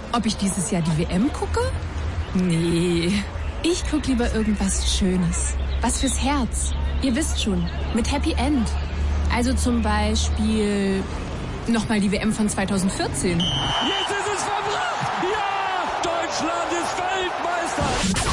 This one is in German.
Ob ich dieses Jahr die WM gucke? Nee, ich gucke lieber irgendwas Schönes. Was fürs Herz. Ihr wisst schon, mit Happy End. Also zum Beispiel nochmal die WM von 2014. Jetzt ist es verbracht! Ja! Deutschland ist Weltmeister!